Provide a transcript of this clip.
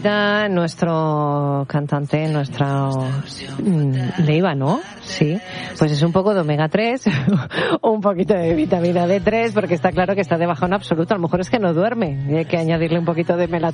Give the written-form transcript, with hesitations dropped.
Nuestro cantante, Leiva, ¿no? Sí, pues es un poco de omega 3, un poquito de vitamina D3, porque está claro que está de bajón absoluto. A lo mejor es que no duerme, hay que añadirle un poquito de melatonina.